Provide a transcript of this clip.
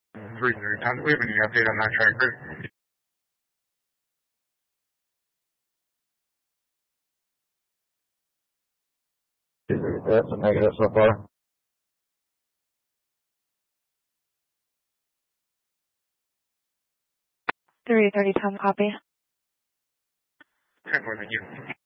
330 times. We have any update on that tracker? That's a negative so far. 330 Tom, copy. 10-4, thank you.